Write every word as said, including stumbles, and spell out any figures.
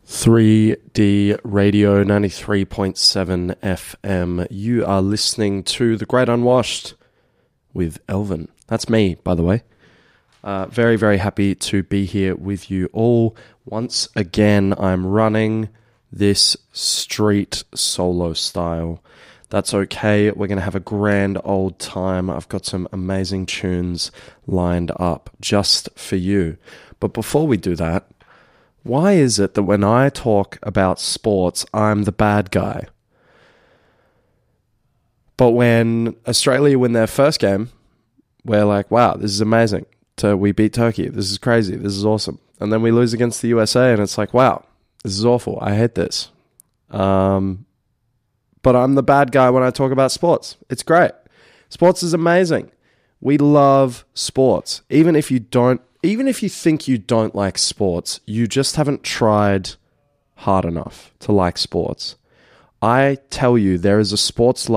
three D Radio ninety-three point seven F M. You are listening to The Great Unwashed with Elvin. That's me, by the way. Uh, very, very happy to be here with you all. Once again, I'm running this street solo style. That's okay. We're going to have a grand old time. I've got some amazing tunes lined up just for you. But before we do that, why is it that when I talk about sports, I'm the bad guy? But when Australia win their first game, we're like, wow, this is amazing. We beat Turkey. This is crazy. This is awesome. And then we lose against the U S A, and it's like, wow, this is awful. I hate this. Um, but I'm the bad guy when I talk about sports. It's great. Sports is amazing. We love sports. Even if you don't Even if you think you don't like sports, you just haven't tried hard enough to like sports. I tell you, there is a sports